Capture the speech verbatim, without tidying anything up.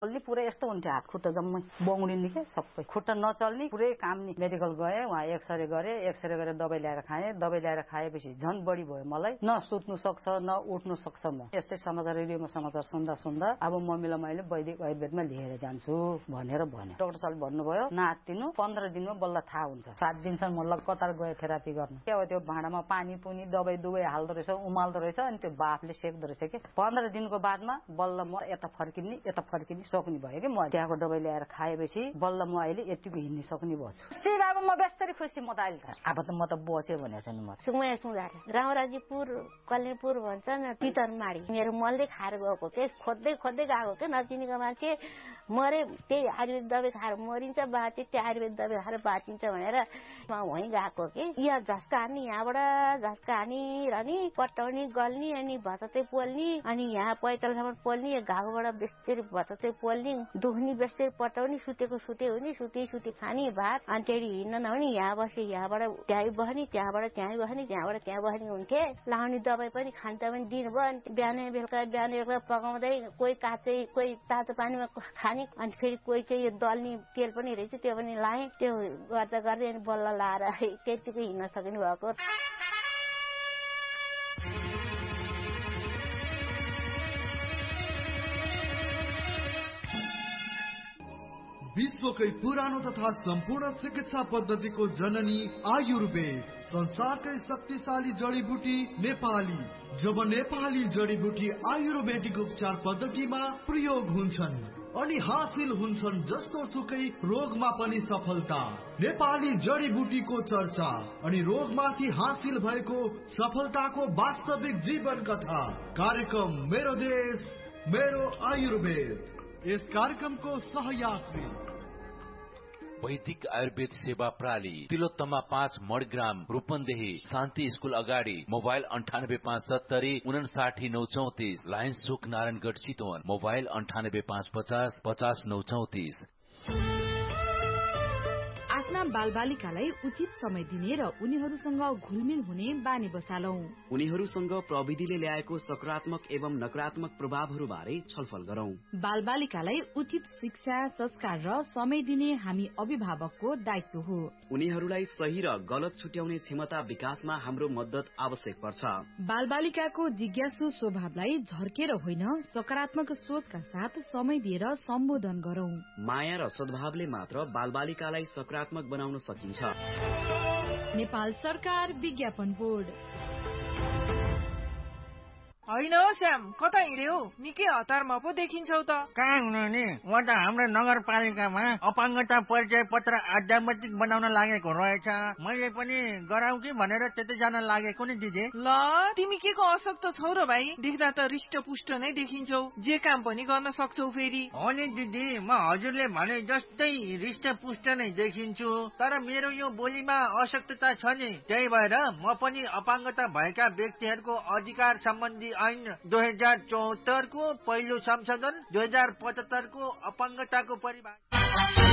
चल्ने पुरै यस्तो हुन्थ्यो, हात खुट्टा जम्मै बौडिने के सबै, खुट्टा नचल्ने पुरै काम नि। मेडिकल गए, उहाँ एक्सरे गरे, एक्सरे गरेर दबाई ल्याएर खाएँ, दबाई ल्याएर खाएपछि झन् बढी भयो मलाई, न सुत्नु सक्छ न उठ्नु सक्छ। म यस्तै समाचार रेडियोमा समाचार सुन्दा सुन्दा अब मम्मीलाई मैले वैदिक आयुर्वेदमा लिएर जान्छु भनेर भने। डाक्टर साहबले भन्नुभयो नातिनु पन्ध्र दिनमा बल्ल थाहा हुन्छ। सात दिनसम्म मलाई कतार गयो थेरापी गर्न, के हो त्यो भाँडामा पानी पुनी दबाई दुबाई हाल्दो रहेछ, उमाल्दो रहेछ, अनि त्यो बाफले सेक्दो रहेछ के। पन्ध्र दिनको बादमा बल्ल म यता फर्किने यता फर्किने सक्ने भयो कि। म त्यहाँको दबाई ल्याएर खाएपछि बल्ल म अहिले यतिको हिँड्न सक्ने भएछु। सिर अब म बेस्तरी खुसी म त अहिले त अब त म त बचे भनेको छु नि। म सुमया सुधार रामराजीपुर कल्याणपुर भन्छ न, तितरमाडी मेरो मलले खाएर गएको के, खोज्दै खोज्दै गएको के, नचिनेको मान्छे मरे त्यही आयुर्वेद दबाई खाएर मरिन्छ, बाँचे त्यो आयुर्वेद दबाई खाएर बाँचिन्छ भनेर वहीँ गएको कि। यहाँ झस्का हान्ने, यहाँबाट झस्का हानी र नि पट्टाउने गल्ने, अनि भतते पोल्ने, अनि यहाँ पैतालसम्म पोल्ने, घाउबाट बेस्तरी भतते पोल्ने, दुख्ने बेस्तरी पट्टाउने, सुतेको सुते हुने, सुते सुते खाने भात, अनि त्यही हिँड्न नहुने, यहाँ बसे यहाँबाट त्यहीँ बस्ने, त्यहाँबाट त्यहीँ बस्ने, त्यहाँबाट त्यहाँ बस्ने हुन्थे। लाउने दबाई पनि खान्छ पनि दिनुभयो। अनि बिहान बेलुका बिहान बेलुका पकाउँदै कोही काँचै कोही तातो पानीमा खाने, अनि फेरि कोही चाहिँ यो दल्ने तेल पनि रहेछ त्यो पनि लाएँ। त्यो गर्दा गर्दै अनि बल्ल लाएर त्यतिकै हिँड्न सक्नु भएको। विश्वकै पुरानो तथा सम्पूर्ण चिकित्सा पद्धतिको जननी आयुर्वेद, संसारकै शक्तिशाली जडीबुटी नेपाली। जब नेपाली जडीबुटी आयुर्वेदिक उपचार पद्धतिमा प्रयोग हुन्छन् अनि हासिल हुन्छन् जस्तो सुकै रोगमा पनि सफलता। नेपाली जडीबुटीको चर्चा अनि रोगमाथि हासिल भएको सफलताको वास्तविक जीवन कथा। कार्यक्रम मेरो देश मेरो आयुर्वेद। यस कार्यक्रमको सहयात्री वैदिक आयुर्वेद सेवा प्रणाली, तिलोत्तमा पाँच मणिग्राम, रूपन्देही, शान्ति स्कूल अगाडि। मोबाइल अन्ठानब्बे पाँच सत्तरी उनासाठी नौ चौतिस, लायन्स चोक नारायणगढ चितवन। मोबाइल अन्ठानब्बे पाँच पचास पचास नौ चौतिस। आफ्ना बालबालिकालाई उचित समय दिने र उनीहरूसँग घुलमिल हुने बानी बसालौं। उनीहरूसँग प्रविधिले ल्याएको सकारात्मक एवं नकारात्मक प्रभावहरू बारे छलफल गरौं। बालबालिकालाई उचित शिक्षा, संस्कार र समय दिने हामी अभिभावकको दायित्व हो। उनीहरूलाई सही र गलत छुट्याउने क्षमता विकासमा हाम्रो मद्दत आवश्यक पर्छ। बालबालिकाको जिज्ञासु स्वभावलाई झर्केर होइन, सकारात्मक सोचका साथ समय दिएर सम्बोधन गरौं। माया र सद्भावले मात्र बालबालिकालाई सकारात्मक बनाउन सकिन्छ। नेपाल सरकार विज्ञापन बोर्ड। होइन हौ श्याम, कता हिँड्यौ? निकै हतारमा पो देखिन्छौ त। कहाँ हुनु नि, म त हाम्रो नगरपालिकामा अपाङ्गता परिचय पत्र अध्यावधिक बनाउन लागेको रहेछ। मैले पनि गराउ कि भनेर त्यतै जान लागेको नि दिदी। ल तिमी के को अशक्त छौ र भाइ? देख्दा त हृष्टपुष्ट नै देखिन्छौ, जे काम पनि गर्न सक्छौ फेरि। हो नि दिदी, म हजुरले भने जस्तै हृष्टपुष्ट नै देखिन्छु, तर मेरो यो बोलीमा अशक्तता छ नि। त्यही भएर म पनि अपाङ्गता भएका व्यक्तिहरूको अधिकार सम्बन्धी ऐन दुई हजार चौहत्तर को पहिलो संशोधन दुई हजार पचहत्तर को अपाङ्गताको परिभाषा